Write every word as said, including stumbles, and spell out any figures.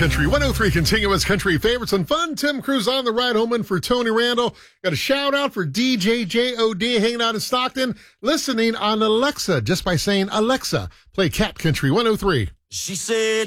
Country one oh three Continuous Country Favorites and Fun. Tim Cruz on the ride home in for Tony Randall. Got a shout out for D J J O D hanging out in Stockton, listening on Alexa just by saying, Alexa, play Cat Country one oh three. She said,